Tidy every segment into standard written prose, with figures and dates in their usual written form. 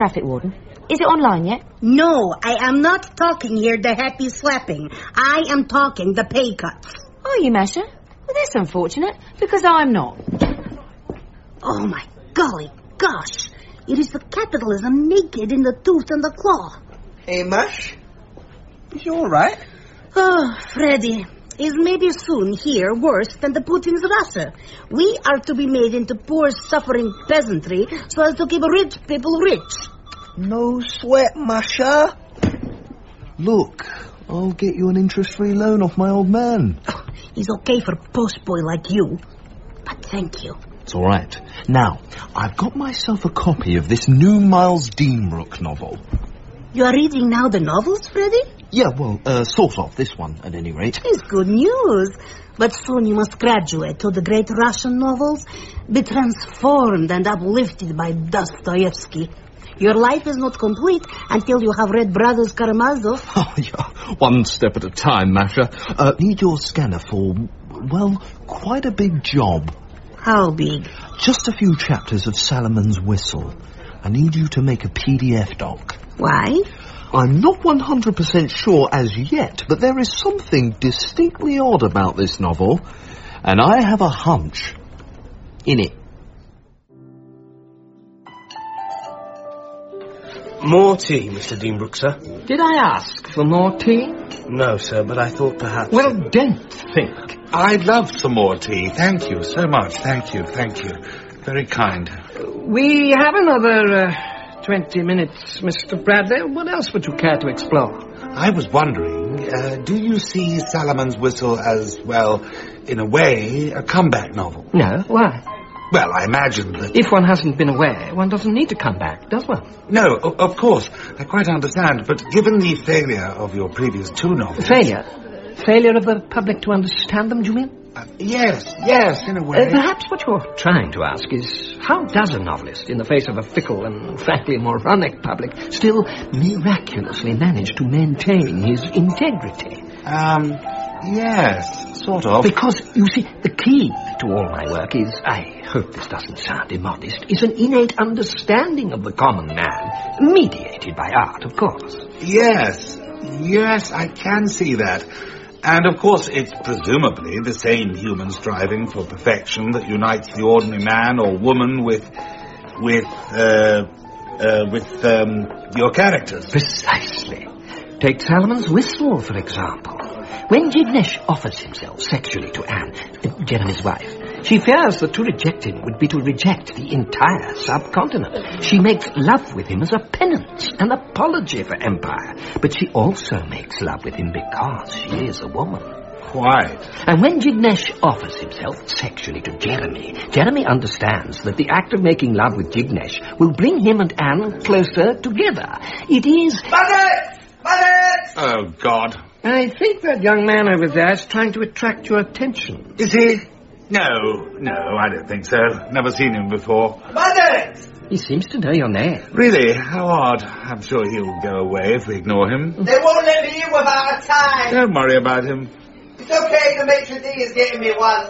traffic warden. Is it online yet? No, I am not talking here the happy slapping. I am talking the pay cuts. Are you, Masha? Well, that's unfortunate, because I'm not. Oh, my golly gosh. It is the capitalism naked in the tooth and the claw. Hey, Mash? Is you all right? Oh, Freddy, is maybe soon here worse than the Putin's Russia. We are to be made into poor, suffering peasantry so as to keep rich people rich. No sweat, Masha. Look, I'll get you an interest-free loan off my old man. Oh, he's okay for a post boy like you. But thank you. It's all right. Now, I've got myself a copy of this new Miles Deanbrook novel. You are reading now the novels, Freddy? Yeah, well, sort of. This one, at any rate. It's good news. But soon you must graduate to the great Russian novels, be transformed and uplifted by Dostoevsky. Your life is not complete until you have read Brothers Karamazov. Oh, yeah. One step at a time, Masha. Need your scanner for, well, quite a big job. How big? Just a few chapters of Salamon's Whistle. I need you to make a PDF doc. Why? I'm not 100% sure as yet, but there is something distinctly odd about this novel, and I have a hunch. In it. More tea, Mr. Deanbrook, sir. Did I ask for more tea? No, sir, but I thought perhaps... Well, don't think. I'd love some more tea. Thank you so much. Thank you. Very kind. We have another 20 minutes, Mr. Bradley. What else would you care to explore? I was wondering, do you see Salamon's Whistle as, well, in a way, a comeback novel? No, why? Well, I imagine that... If one hasn't been away, one doesn't need to come back, does one? No, of course. I quite understand. But given the failure of your previous two novels... Failure? Failure of the public to understand them, do you mean? Yes, in a way. Perhaps what you're trying to ask is, how does a novelist, in the face of a fickle and frankly moronic public, still miraculously manage to maintain his integrity? Yes, sort of. Because, you see, the key to all my work is, I hope this doesn't sound immodest, is an innate understanding of the common man, mediated by art, of course. Yes, I can see that. And, of course, it's presumably the same human striving for perfection that unites the ordinary man or woman with your characters. Precisely. Take Salamon's Whistle, for example. When Jignesh offers himself sexually to Anne, Jeremy's wife, she fears that to reject him would be to reject the entire subcontinent. She makes love with him as a penance, an apology for empire. But she also makes love with him because she is a woman. Quite. And when Jignesh offers himself sexually to Jeremy understands that the act of making love with Jignesh will bring him and Anne closer together. It is... Mother! Oh, God. I think that young man over there is trying to attract your attention. Is he? No, I don't think so. Never seen him before. Mother! He seems to know your name. Really? How odd. I'm sure he'll go away if we ignore him. They won't let me in without a time. Don't worry about him. It's okay, the maitre d' is getting me one.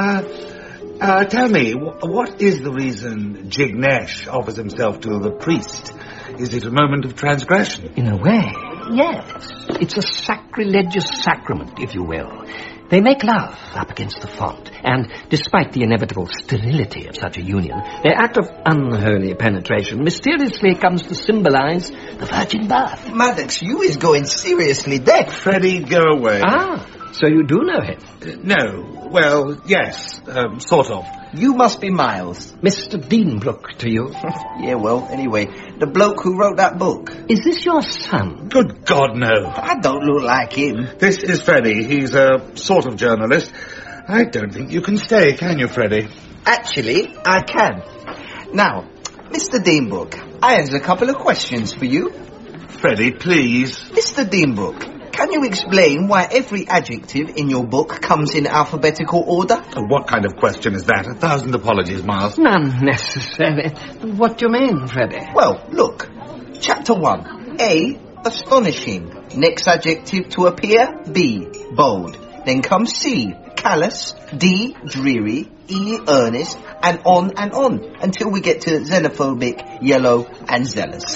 Tell me, what is the reason Jignesh offers himself to the priest? Is it a moment of transgression? In a way, yes. It's a sacrilegious sacrament, if you will. They make love up against the font, and despite the inevitable sterility of such a union, their act of unholy penetration mysteriously comes to symbolize the virgin birth. Maddox, you is going seriously deaf. Freddie, go away. So you do know him? No. Well, yes, sort of. You must be Miles. Mr. Deanbrook to you. Yeah, well, anyway, the bloke who wrote that book. Is this your son? Good God, no. I don't look like him. This is Freddie. He's a sort of journalist. I don't think you can stay, can you, Freddie? Actually, I can. Now, Mr. Deanbrook, I have a couple of questions for you. Freddie, please. Mr. Deanbrook, can you explain why every adjective in your book comes in alphabetical order? Oh, what kind of question is that? 1,000 apologies, Miles. None necessary. What do you mean, Freddie? Well, look. Chapter 1. A, astonishing. Next adjective to appear, B, bold. Then comes C, callous. D, dreary. E, earnest. And on, until we get to xenophobic, yellow, and zealous.